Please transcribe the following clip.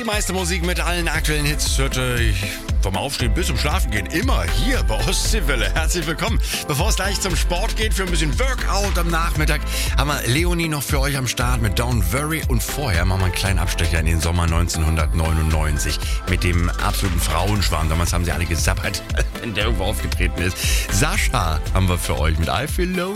Die meiste Musik mit allen aktuellen Hits hört ihr vom Aufstehen bis zum Schlafen gehen immer hier bei Ostseewelle. Herzlich willkommen. Bevor es gleich zum Sport geht, für ein bisschen Workout am Nachmittag, haben wir Leonie noch für euch am Start mit Don't Worry. Und vorher machen wir einen kleinen Abstecher in den Sommer 1999 mit dem absoluten Frauenschwarm. Damals haben sie alle gesabbert, wenn der irgendwo aufgetreten ist. Sascha haben wir für euch mit I Feel Low.